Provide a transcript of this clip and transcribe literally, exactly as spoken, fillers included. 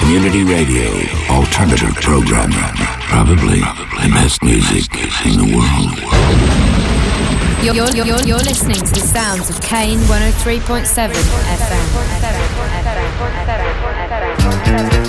Community radio, alternative programming, probably the best music in the world. You're, you're, you're, you're listening to the sounds of Kane one oh three point seven F M.